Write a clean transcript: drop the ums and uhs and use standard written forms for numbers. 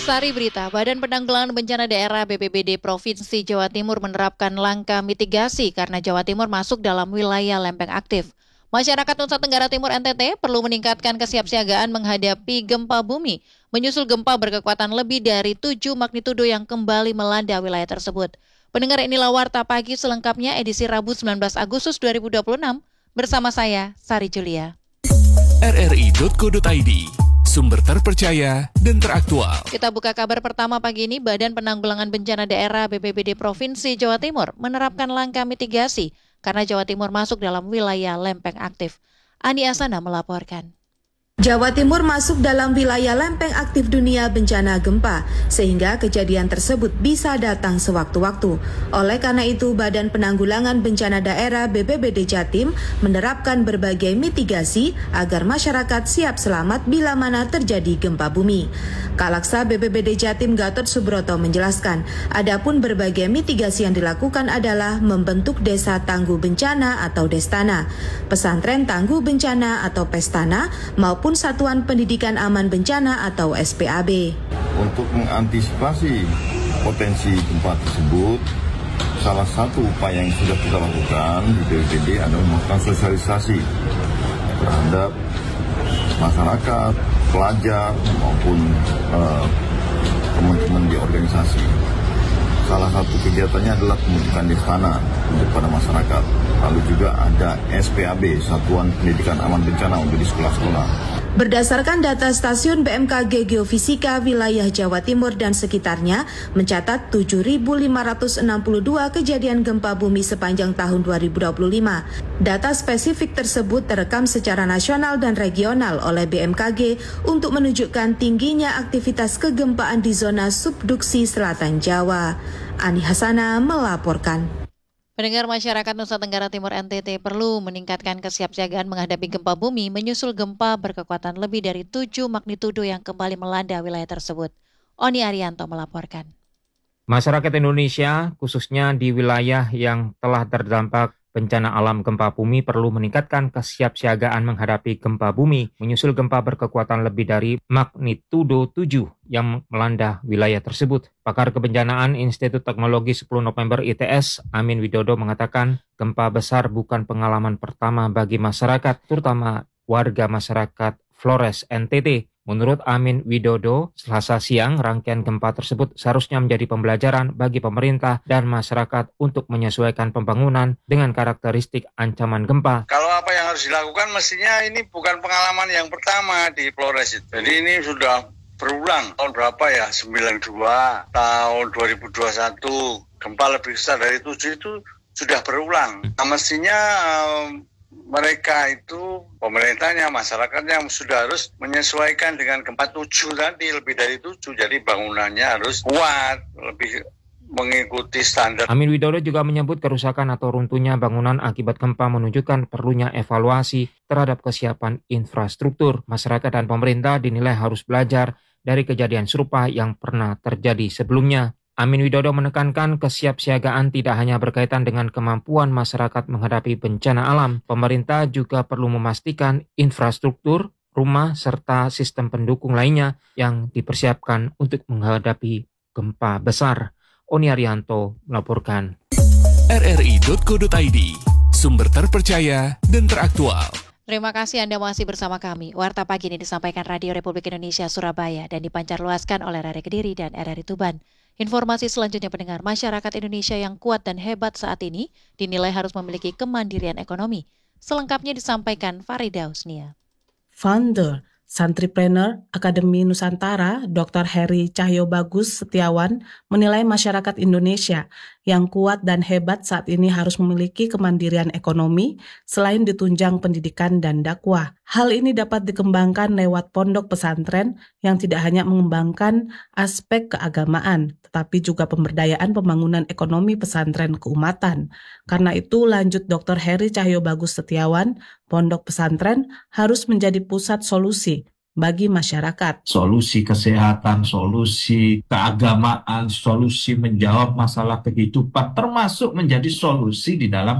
Sari berita, Badan Penanggulangan Bencana Daerah BPBD Provinsi Jawa Timur menerapkan langkah mitigasi karena Jawa Timur masuk dalam wilayah lempeng aktif. Masyarakat Nusa Tenggara Timur NTT perlu meningkatkan kesiapsiagaan menghadapi gempa bumi, menyusul gempa berkekuatan lebih dari 7 magnitudo yang kembali melanda wilayah tersebut. Pendengar, inilah Warta Pagi selengkapnya edisi Rabu 19 Agustus 2026 bersama saya, Sari Julia. rri.co.id, sumber terpercaya dan teraktual. Kita buka kabar pertama pagi ini. Badan Penanggulangan Bencana Daerah BPBD Provinsi Jawa Timur menerapkan langkah mitigasi karena Jawa Timur masuk dalam wilayah lempeng aktif. Ani Asana melaporkan. Jawa Timur masuk dalam wilayah lempeng aktif dunia bencana gempa, sehingga kejadian tersebut bisa datang sewaktu-waktu. Oleh karena itu, Badan Penanggulangan Bencana Daerah BPBD Jatim menerapkan berbagai mitigasi agar masyarakat siap selamat bila mana terjadi gempa bumi. Kalaksa BPBD Jatim Gatot Subroto menjelaskan, adapun berbagai mitigasi yang dilakukan adalah membentuk desa tangguh bencana atau destana, pesantren tangguh bencana atau pestana, maupun Satuan Pendidikan Aman Bencana atau SPAB. Untuk mengantisipasi potensi gempa tersebut, salah satu upaya yang sudah kita lakukan di BPBD adalah melakukan sosialisasi terhadap masyarakat, pelajar maupun teman-teman di organisasi. Salah satu kegiatannya adalah pembentukan destana untuk pada masyarakat. Lalu juga ada SPAB, Satuan Pendidikan Aman Bencana untuk di sekolah-sekolah. Berdasarkan data stasiun BMKG Geofisika wilayah Jawa Timur dan sekitarnya, mencatat 7.562 kejadian gempa bumi sepanjang tahun 2025. Data spesifik tersebut terekam secara nasional dan regional oleh BMKG untuk menunjukkan tingginya aktivitas kegempaan di zona subduksi selatan Jawa. Ani Hasana melaporkan. Pendengar, masyarakat Nusa Tenggara Timur NTT perlu meningkatkan kesiapsiagaan menghadapi gempa bumi menyusul gempa berkekuatan lebih dari 7 magnitudo yang kembali melanda wilayah tersebut. Oni Arianto melaporkan. Masyarakat Indonesia, khususnya di wilayah yang telah terdampak bencana alam gempa bumi, perlu meningkatkan kesiapsiagaan menghadapi gempa bumi menyusul gempa berkekuatan lebih dari magnitudo 7 yang melanda wilayah tersebut. Pakar Kebencanaan Institut Teknologi 10 November ITS, Amin Widodo mengatakan gempa besar bukan pengalaman pertama bagi masyarakat, terutama warga masyarakat Flores NTT. Menurut Amin Widodo, Selasa siang rangkaian gempa tersebut seharusnya menjadi pembelajaran bagi pemerintah dan masyarakat untuk menyesuaikan pembangunan dengan karakteristik ancaman gempa. Kalau apa yang harus dilakukan, mestinya ini bukan pengalaman yang pertama di Flores itu. Jadi ini sudah berulang. Tahun berapa ya? 92, tahun 2021, gempa lebih besar dari 7 itu sudah berulang. Nah, mestinya mereka itu, pemerintahnya, masyarakatnya sudah harus menyesuaikan dengan gempa 7 tadi, lebih dari 7. Jadi bangunannya harus kuat, lebih mengikuti standar. Amin Widodo juga menyebut kerusakan atau runtuhnya bangunan akibat gempa menunjukkan perlunya evaluasi terhadap kesiapan infrastruktur. Masyarakat dan pemerintah dinilai harus belajar dari kejadian serupa yang pernah terjadi sebelumnya. Amin Widodo menekankan kesiapsiagaan tidak hanya berkaitan dengan kemampuan masyarakat menghadapi bencana alam. Pemerintah juga perlu memastikan infrastruktur, rumah, serta sistem pendukung lainnya yang dipersiapkan untuk menghadapi gempa besar. Oni Arianto melaporkan. rri.co.id, sumber terpercaya dan teraktual. Terima kasih Anda masih bersama kami. Warta Pagi ini disampaikan Radio Republik Indonesia Surabaya dan dipancarluaskan oleh RRI Kediri dan RRI Tuban. Informasi selanjutnya, pendengar, masyarakat Indonesia yang kuat dan hebat saat ini dinilai harus memiliki kemandirian ekonomi. Selengkapnya disampaikan Farida Husnia. Founder Santripreneur Akademi Nusantara, Dr. Heri Cahyobagus Setiawan, menilai masyarakat Indonesia yang kuat dan hebat saat ini harus memiliki kemandirian ekonomi selain ditunjang pendidikan dan dakwah. Hal ini dapat dikembangkan lewat pondok pesantren yang tidak hanya mengembangkan aspek keagamaan, tetapi juga pemberdayaan pembangunan ekonomi pesantren keumatan. Karena itu, lanjut Dr. Heri Cahyobagus Setiawan, pondok pesantren harus menjadi pusat solusi bagi masyarakat. Solusi kesehatan, solusi keagamaan, solusi menjawab masalah kehidupan, termasuk menjadi solusi di dalam